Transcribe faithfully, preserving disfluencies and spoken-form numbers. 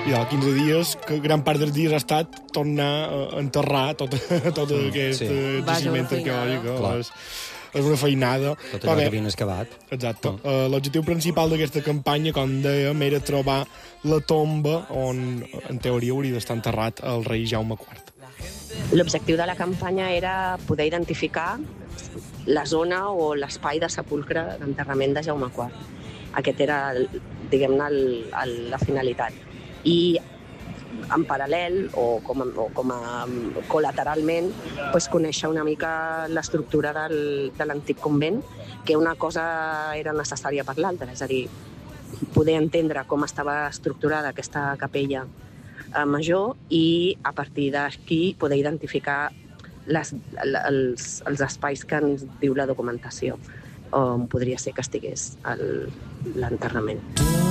I de quinze dies, que gran part dels dies ha estat tornar a enterrar tot, tot mm, aquest sí. jaciment arqueològic. És, és una feinada. Tot allò que havien excavat. Exacte. Mm. Uh, L'objectiu principal d'aquesta campanya, com dèiem, era trobar la tomba on, en teoria, hauria d'estar enterrat el rei Jaume quart. L'objectiu de la campanya era poder identificar la zona o l'espai de sepulcre d'enterrament de Jaume quart. Aquest era, diguem-ne, el, el, la finalitat. I en paral·lel o com a, o com a col·lateralment pues, conèixer una mica l'estructura del, de l'antic convent, que una cosa era necessària per l'altra, és a dir, poder entendre com estava estructurada aquesta capella eh, major i a partir d'aquí poder identificar les, els, els espais que ens diu la documentació on podria ser que estigués l'enterrament.